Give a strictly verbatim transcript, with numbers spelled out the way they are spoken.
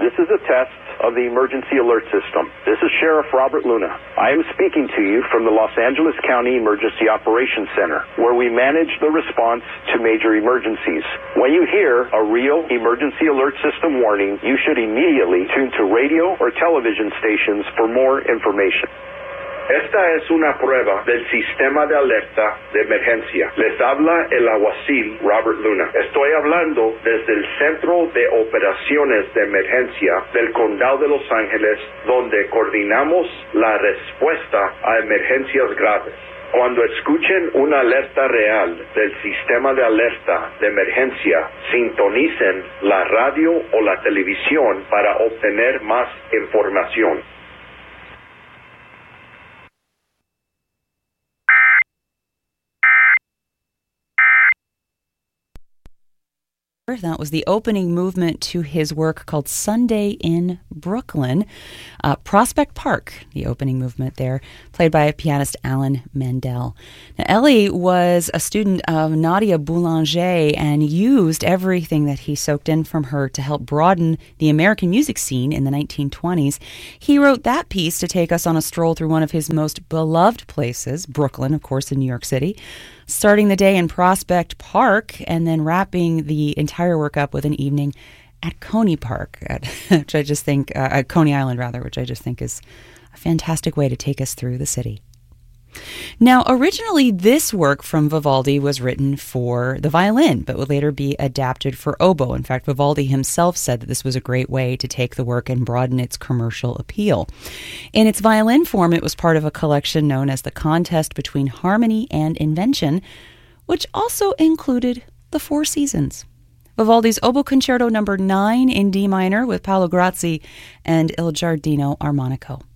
This is a test of the emergency alert system. This is Sheriff Robert Luna. I am speaking to you from the Los Angeles County Emergency Operations Center, where we manage the response to major emergencies. When you hear a real emergency alert system warning, you should immediately tune to radio or television stations for more information. Esta es una prueba del sistema de alerta de emergencia. Les habla el alguacil Robert Luna. Estoy hablando desde el Centro de Operaciones de Emergencia del Condado de Los Ángeles, donde coordinamos la respuesta a emergencias graves. Cuando escuchen una alerta real del sistema de alerta de emergencia, sintonicen la radio o la televisión para obtener más información. That was the opening movement to his work called Sunday in Brooklyn. Uh, Prospect Park, the opening movement there, played by pianist Alan Mandel. Now, Ellie was a student of Nadia Boulanger and used everything that he soaked in from her to help broaden the American music scene in the nineteen twenties. He wrote that piece to take us on a stroll through one of his most beloved places, Brooklyn, of course, in New York City, starting the day in Prospect Park and then wrapping the entire work up with an evening at Coney Park, at, which I just think, uh, at Coney Island, rather, which I just think is a fantastic way to take us through the city. Now, originally, this work from Vivaldi was written for the violin, but would later be adapted for oboe. In fact, Vivaldi himself said that this was a great way to take the work and broaden its commercial appeal. In its violin form, it was part of a collection known as the Contest Between Harmony and Invention, which also included the Four Seasons. Vivaldi's Oboe Concerto number nine in D minor with Paolo Grazzi and Il Giardino Armonico.